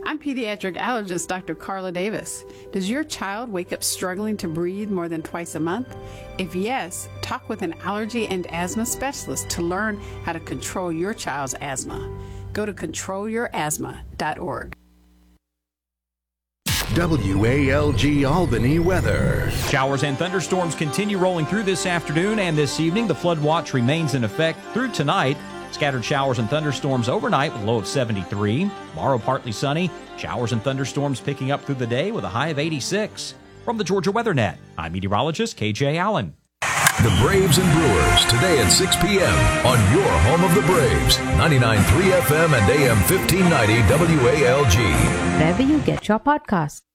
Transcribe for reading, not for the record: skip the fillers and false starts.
I'm pediatric allergist Dr. Carla Davis. Does your child wake up struggling to breathe more than twice a month? If yes, talk with an allergy and asthma specialist to learn how to control your child's asthma. Go to controlyourasthma.org. WALG Albany weather. Showers and thunderstorms continue rolling through this afternoon and this evening. The flood watch remains in effect through tonight. Scattered showers and thunderstorms overnight with a low of 73. Tomorrow partly sunny. Showers and thunderstorms picking up through the day with a high of 86. From the Georgia Weather Net, I'm meteorologist KJ Allen. The Braves and Brewers today at 6 p.m. on your home of the Braves. 99.3 FM and AM 1590 WALG. Wherever you get your podcasts.